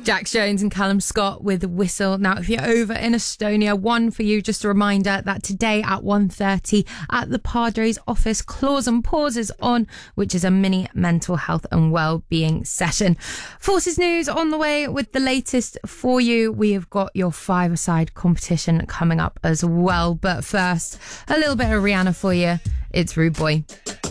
Jax Jones and Callum Scott with Whistle. Now, if you're over in Estonia, one for you, just a reminder that today at 1:30 at the Padres office, Claws and Paws is on, which is a mini mental health and well-being session. Forces News on the way with the latest for you. We have got your five-a-side competition coming up as well. But first, a little bit of Rihanna for you. It's Rude Boy.